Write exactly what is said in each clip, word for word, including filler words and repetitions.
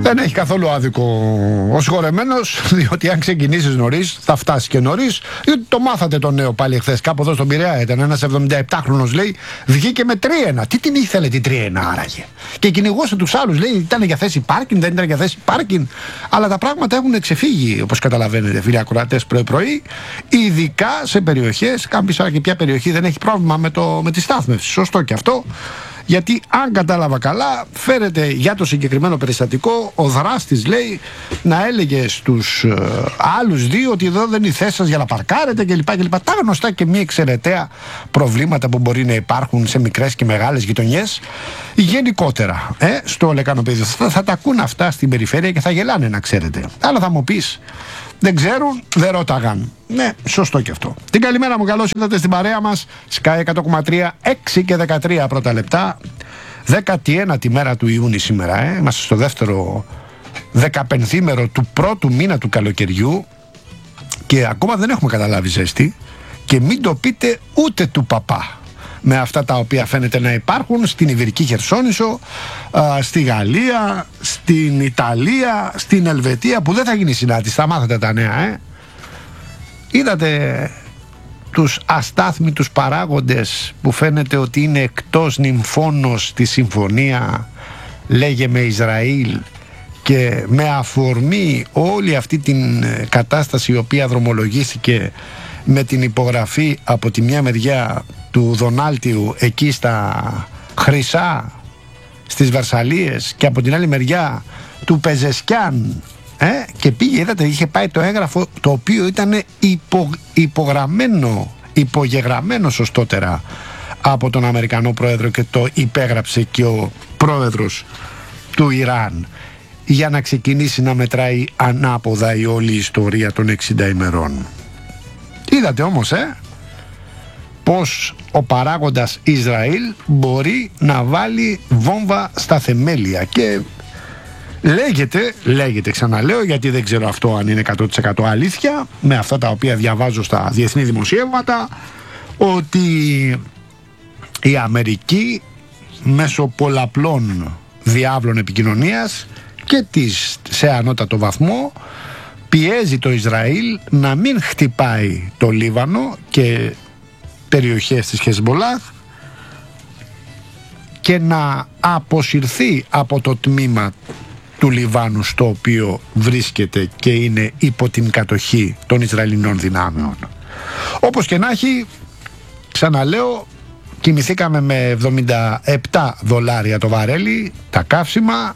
Δεν έχει καθόλου άδικο ο συγχωρεμένος, διότι αν ξεκινήσεις νωρίς θα φτάσει και νωρίς. Διότι το μάθατε το νέο πάλι χθες κάπου εδώ στον Πειραιά. Ήταν ένας εβδομηνταεπτάχρονος, λέει, βγήκε με τρία ένα. Τι την ήθελε την τρία ένα άραγε? Και κυνηγούσε τους άλλους, λέει, ήταν για θέση πάρκινγκ, δεν ήταν για θέση πάρκινγκ. Αλλά τα πράγματα έχουν ξεφύγει, όπως καταλαβαίνετε, φίλοι ακροατές, πρωί-πρωί. Ειδικά σε περιοχές, κάποιες και ποια περιοχή δεν έχει πρόβλημα με, το, με τη στάθμευση. Σωστό και αυτό. Γιατί αν κατάλαβα καλά, φέρεται για το συγκεκριμένο περιστατικό ο δράστης, λέει, να έλεγε στους ε, άλλους δύο ότι εδώ δεν είναι η θέση σας για να παρκάρετε κλπ. κλπ. Τα γνωστά και μη εξαιρεταία προβλήματα που μπορεί να υπάρχουν σε μικρές και μεγάλες γειτονιές γενικότερα ε, στο λεκανοπέδιο. Θα, θα τα ακούν αυτά στην περιφέρεια και θα γελάνε, να ξέρετε. Αλλά θα μου πεις, δεν ξέρουν, δεν ρώταγαν. Ναι, σωστό και αυτό. Την καλημέρα μου, καλώς ήρθατε στην παρέα μας. Sky εκατό κόμμα τρία, έξι και δεκατρία πρώτα λεπτά. δέκατη ένατη μέρα του Ιούνιου σήμερα. Ε. Είμαστε στο δεύτερο δεκαπενθήμερο του πρώτου μήνα του καλοκαιριού. Και ακόμα δεν έχουμε καταλάβει ζέστη. Και μην το πείτε ούτε του παπά. Με αυτά τα οποία φαίνεται να υπάρχουν στην Ιβηρική Χερσόνησο, α, στη Γαλλία, στην Ιταλία, στην Ελβετία, που δεν θα γίνει συνάντηση. Θα μάθετε τα νέα, ε. Είδατε τους αστάθμιτους παράγοντες που φαίνεται ότι είναι εκτός νυμφώνος στη συμφωνία, λέγε, με Ισραήλ, και με αφορμή όλη αυτή την κατάσταση η οποία δρομολογήθηκε με την υπογραφή από τη μια μεριά του Δονάλτιου εκεί στα Χρυσά, στις Βερσαλίες, και από την άλλη μεριά του Πεζεσκιάν, ε, και πήγε, είδατε, είχε πάει το έγγραφο το οποίο ήταν υπο, υπογραμμένο, υπογεγραμμένο σωστότερα από τον Αμερικανό πρόεδρο, και το υπέγραψε και ο πρόεδρος του Ιράν, για να ξεκινήσει να μετράει ανάποδα η όλη ιστορία των εξήντα ημερών. Είδατε όμως, ε, πως ο παράγοντας Ισραήλ μπορεί να βάλει βόμβα στα θεμέλια. Και λέγεται, λέγεται ξαναλέω, γιατί δεν ξέρω αυτό αν είναι εκατό τοις εκατό αλήθεια, με αυτά τα οποία διαβάζω στα διεθνή δημοσιεύματα, ότι η Αμερική μέσω πολλαπλών διάβλων επικοινωνίας και της σε ανώτατο βαθμό πιέζει το Ισραήλ να μην χτυπάει το Λίβανο και περιοχές της Χεσμολάχ και να αποσυρθεί από το τμήμα του Λιβάνου στο οποίο βρίσκεται και είναι υπό την κατοχή των Ισραηλινών δυνάμεων. Όπως και να έχει, ξαναλέω, κοιμηθήκαμε με εβδομήντα επτά δολάρια το βαρέλι τα καύσιμα,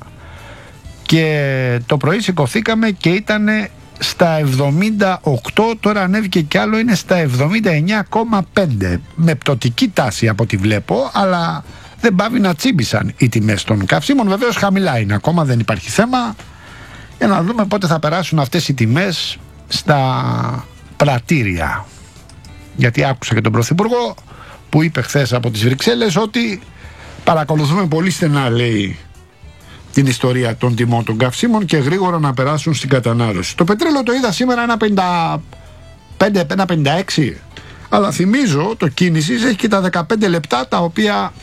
και το πρωί σηκωθήκαμε και ήταν στα εβδομήντα οκτώ, τώρα ανέβηκε κι άλλο, είναι στα εβδομήντα εννιά κόμμα πέντε, με πτωτική τάση από ό,τι βλέπω, αλλά δεν πάβει να τσίμπησαν οι τιμές των καυσίμων. Βεβαίως χαμηλά είναι ακόμα, δεν υπάρχει θέμα, για να δούμε πότε θα περάσουν αυτές οι τιμές στα πρατήρια. Γιατί άκουσα και τον Πρωθυπουργό που είπε χθες από τις Βρυξέλλες ότι παρακολουθούμε πολύ στενά, λέει, την ιστορία των τιμών των καυσίμων και γρήγορα να περάσουν στην κατανάλωση. Το πετρέλαιο το είδα σήμερα ένα πενήντα πέντε, ένα πενήντα έξι, αλλά θυμίζω το κίνησης έχει και τα δεκαπέντε λεπτά, τα οποία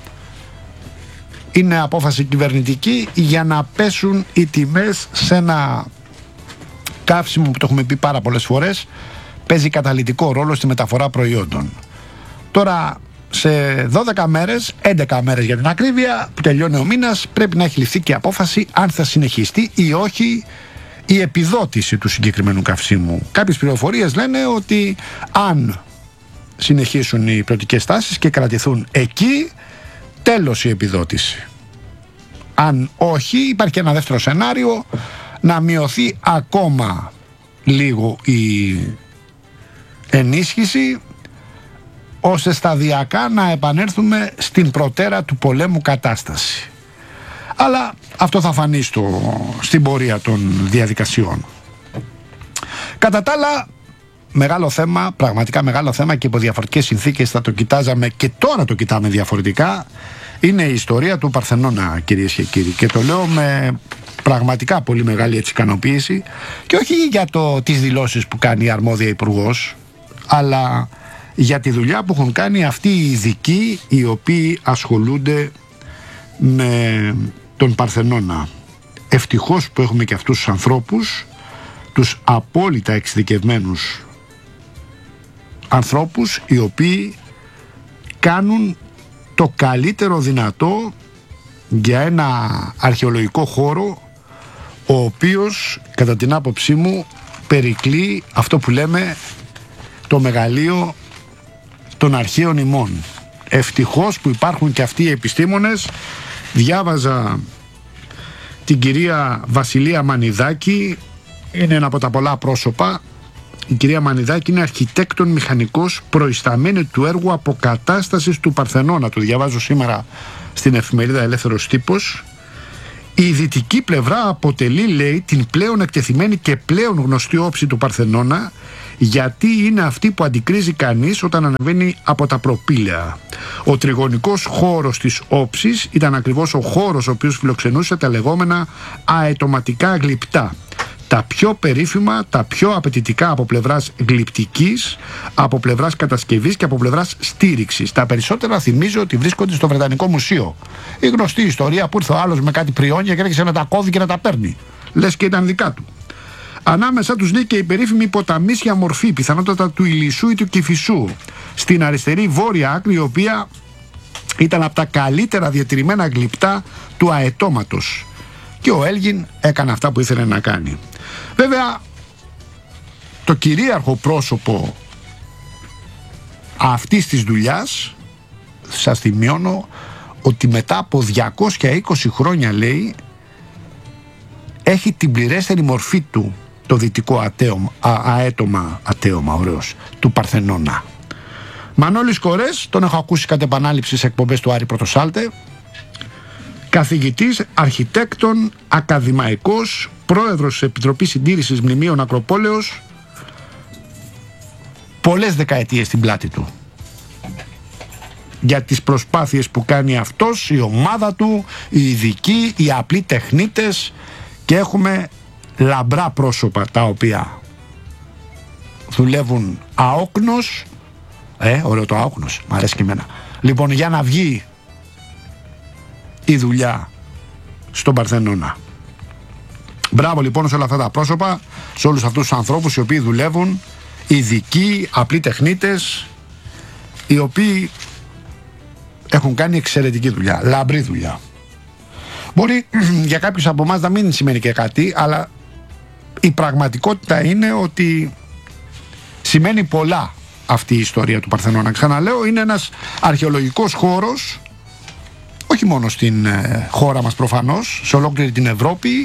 είναι απόφαση κυβερνητική για να πέσουν οι τιμές σε ένα καύσιμο που το έχουμε πει πάρα πολλές φορές, παίζει καταλυτικό ρόλο στη μεταφορά προϊόντων. Τώρα σε δώδεκα μέρες, έντεκα μέρες για την ακρίβεια, που τελειώνει ο μήνας, πρέπει να έχει ληφθεί και απόφαση αν θα συνεχιστεί ή όχι η επιδότηση του συγκεκριμένου καυσίμου. Κάποιες πληροφορίες λένε ότι αν συνεχίσουν οι πρωτικές τάσεις και κρατηθούν εκεί, τέλος η επιδότηση. Αν όχι, υπάρχει και ένα δεύτερο σενάριο, να μειωθεί ακόμα λίγο η ενίσχυση, ώστε σταδιακά να επανέλθουμε στην προτέρα του πολέμου κατάσταση. Αλλά αυτό θα φανεί στο, στην πορεία των διαδικασιών. Κατά τα άλλα, μεγάλο θέμα, πραγματικά μεγάλο θέμα, και υπό διαφορετικές συνθήκες θα το κοιτάζαμε και τώρα το κοιτάμε διαφορετικά, είναι η ιστορία του Παρθενώνα, κυρίες και κύριοι. Και το λέω με πραγματικά πολύ μεγάλη έτσι ικανοποίηση, και όχι για το, τις δηλώσεις που κάνει η αρμόδια υπουργός, αλλά για τη δουλειά που έχουν κάνει αυτοί οι ειδικοί οι οποίοι ασχολούνται με τον Παρθενώνα. ευτυχώς που έχουμε και αυτούς τους ανθρώπους, τους απόλυτα εξειδικευμένους ανθρώπους, οι οποίοι κάνουν το καλύτερο δυνατό για ένα αρχαιολογικό χώρο, ο οποίος κατά την άποψή μου περικλεί αυτό που λέμε το μεγαλείο των αρχαίων ημών. Ευτυχώς που υπάρχουν και αυτοί οι επιστήμονες. Διάβαζα την κυρία Βασιλεία Μανιδάκη, είναι ένα από τα πολλά πρόσωπα. Η κυρία Μανιδάκη είναι αρχιτέκτον μηχανικός, προϊσταμένη του έργου αποκατάστασης του Παρθενώνα. Το διαβάζω σήμερα στην εφημερίδα Ελεύθερος Τύπος. Η δυτική πλευρά αποτελεί, λέει, την πλέον εκτεθειμένη και πλέον γνωστή όψη του Παρθενώνα, γιατί είναι αυτή που αντικρίζει κανείς όταν ανεβαίνει από τα προπήλαια. Ο τριγωνικός χώρος της όψης ήταν ακριβώς ο χώρος ο οποίος φιλοξενούσε τα λεγόμενα αετωματικά γλυπτά. Τα πιο περίφημα, τα πιο απαιτητικά από πλευράς γλυπτικής, από πλευράς κατασκευής και από πλευράς στήριξης. Τα περισσότερα θυμίζω ότι βρίσκονται στο Βρετανικό Μουσείο. Η γνωστή ιστορία που ήρθε ο άλλος με κάτι πριόνια και έρχεσαι να τα κόβει και να τα παίρνει. Λες και ήταν δικά του. Ανάμεσα τους λέει και η περίφημη ποταμίσια μορφή, πιθανότατα του Ηλισσού ή του Κηφισού, στην αριστερή βόρεια άκρη, η οποία ήταν από τα καλύτερα διατηρημένα γλυπτά του αετώματος. Και ο Έλγιν έκανε αυτά που ήθελε να κάνει. Βέβαια, το κυρίαρχο πρόσωπο αυτής της δουλειάς, σας θυμιώνω ότι μετά από διακόσια είκοσι χρόνια, λέει, έχει την πληρέστερη μορφή του το δυτικό ατέωμα, α, αέτομα, ατέωμα, ωραίος, του Παρθενώνα. Μανώλης Κορές, τον έχω ακούσει κατ' επανάληψη σε εκπομπές του Άρη Πρωτοσάλτε. Καθηγητής, αρχιτέκτον, ακαδημαϊκός, πρόεδρος της Επιτροπής Συντήρησης Μνημείων Ακροπόλεως, πολλές δεκαετίες στην πλάτη του για τις προσπάθειες που κάνει αυτός, η ομάδα του, οι ειδικοί, οι απλοί τεχνίτες, και έχουμε λαμπρά πρόσωπα τα οποία δουλεύουν αόκνος. Ε, ωραίο το αόκνος, μ' αρέσει και εμένα. Λοιπόν, για να βγει η δουλειά στον Παρθενώνα. Μπράβο λοιπόν σε όλα αυτά τα πρόσωπα, σε όλους αυτούς τους ανθρώπους οι οποίοι δουλεύουν, ειδικοί, απλοί τεχνίτες, οι οποίοι έχουν κάνει εξαιρετική δουλειά, λαμπρή δουλειά. Μπορεί για κάποιους από εμάς να μην σημαίνει και κάτι, αλλά η πραγματικότητα είναι ότι σημαίνει πολλά αυτή η ιστορία του Παρθενώνα. Ξαναλέω, είναι ένας αρχαιολογικός χώρος, όχι μόνο στην ε, χώρα μας προφανώς, σε ολόκληρη την Ευρώπη,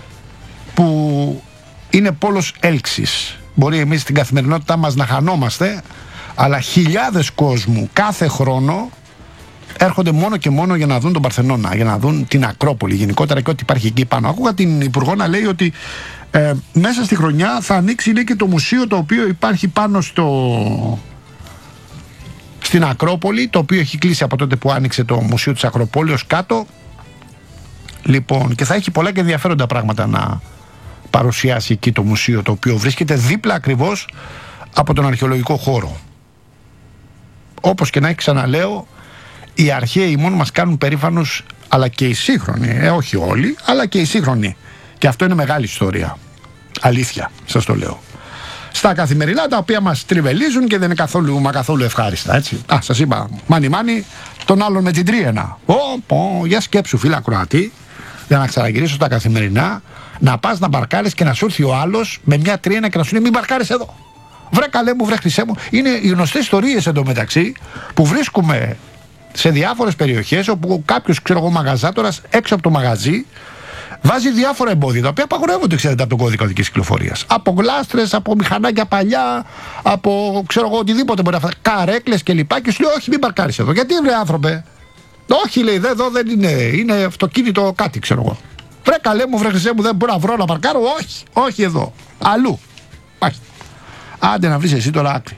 που είναι πόλος έλξης. Μπορεί εμείς στην καθημερινότητά μας να χανόμαστε, αλλά χιλιάδες κόσμου κάθε χρόνο έρχονται μόνο και μόνο για να δουν τον Παρθενώνα, για να δουν την Ακρόπολη γενικότερα και ό,τι υπάρχει εκεί πάνω. Ακούγα την Υπουργό να λέει ότι ε, μέσα στη χρονιά θα ανοίξει, λέει, και το μουσείο το οποίο υπάρχει πάνω στο... στην Ακρόπολη, το οποίο έχει κλείσει από τότε που άνοιξε το Μουσείο της Ακροπόλεως κάτω. Λοιπόν, και θα έχει πολλά και ενδιαφέροντα πράγματα να παρουσιάσει εκεί το μουσείο, το οποίο βρίσκεται δίπλα ακριβώς από τον αρχαιολογικό χώρο. Όπως και να έχει, ξαναλέω, οι αρχαίοι μόνο μας κάνουν περήφανους, αλλά και οι σύγχρονοι, ε, όχι όλοι, αλλά και οι σύγχρονοι. Και αυτό είναι μεγάλη ιστορία. Αλήθεια, σας το λέω. Στα καθημερινά, τα οποία μας τριβελίζουν και δεν είναι καθόλου, μα καθόλου ευχάριστα, έτσι. Α, σας είπα, μάνι μάνι, τον άλλον με την τρίενα. Ω, πω, για σκέψου, φίλα Κροατή, για να ξαναγυρίσω στα καθημερινά, να πας να μπαρκάρεις και να σου έρθει ο άλλος με μια τρίενα και να σου λέει μην μπαρκάρεις εδώ. Βρε καλέ μου, βρε χρυσέ μου. Είναι οι γνωστές ιστορίες εντωμεταξύ που βρίσκουμε σε διάφορες περιοχές, όπου κάποιος, ξέρω εγώ, μαγαζάτορας έξω από το μαγαζί βάζει διάφορα εμπόδια τα οποία απαγορεύονται, ξέρετε, από τον κώδικα οδικής κυκλοφορίας. Από γλάστρες, από μηχανάκια παλιά, από, ξέρω εγώ, οτιδήποτε μπορεί να φάει, καρέκλες κλπ. Και σου λέει όχι, μην παρκάρεις εδώ. Γιατί, βρε άνθρωπε? Όχι, λέει, εδώ δεν είναι, είναι αυτοκίνητο κάτι, ξέρω εγώ. Βρε καλέ μου, βρε χρυσέ μου, δεν μπορώ να βρω να παρκάρω. Όχι, όχι εδώ. Αλλού. Πάει. Άντε να βρεις εσύ τώρα άκρη.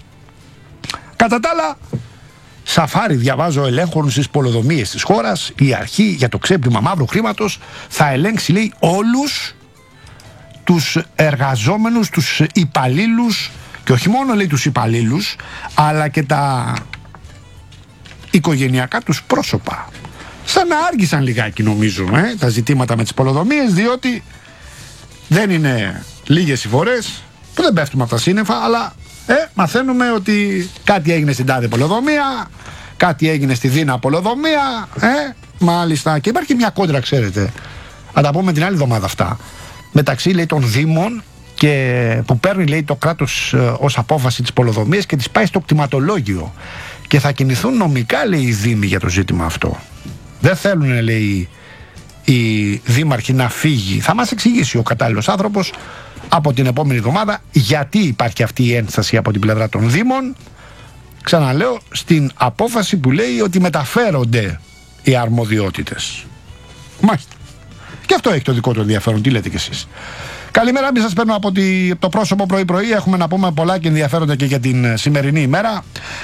Κατά τα άλλα, σαφάρι, διαβάζω, ελέγχουν στις πολεοδομίες της χώρας. Η αρχή για το ξέπλυμα μαύρου χρήματος θα ελέγξει, λέει, όλους τους εργαζόμενους, τους υπαλλήλους, και όχι μόνο, λέει, τους υπαλλήλους, αλλά και τα οικογενειακά τους πρόσωπα. σαν να άργησαν λιγάκι νομίζω ε, τα ζητήματα με τις πολεοδομίες, διότι δεν είναι λίγες οι φορές που δεν πέφτουμε από τα σύννεφα, αλλά ε, μαθαίνουμε ότι κάτι έγινε στην τάδε πολεοδομία, κάτι έγινε στη Δίνα πολεοδομία, ε, μάλιστα. Και υπάρχει μια κόντρα, ξέρετε, θα τα πούμε την άλλη εβδομάδα αυτά, μεταξύ λέει των Δήμων και που παίρνει λέει το κράτος ε, ως απόφαση της πολεοδομίας και τις πάει στο κτηματολόγιο και θα κινηθούν νομικά λέει οι Δήμοι για το ζήτημα αυτό. Δεν θέλουν λέει οι δήμαρχοι να φύγει. Θα μας εξηγήσει ο κατάλληλος άνθρωπος από την επόμενη εβδομάδα γιατί υπάρχει αυτή η ένσταση από την πλευρά των Δήμων, ξαναλέω, στην απόφαση που λέει ότι μεταφέρονται οι αρμοδιότητες. Μάλιστα. Και αυτό έχει το δικό του ενδιαφέρον. Τι λέτε κι εσείς? Καλημέρα, μην σας παίρνω από το πρόσωπο πρωί-πρωί. Έχουμε να πούμε πολλά και ενδιαφέροντα και για την σημερινή ημέρα.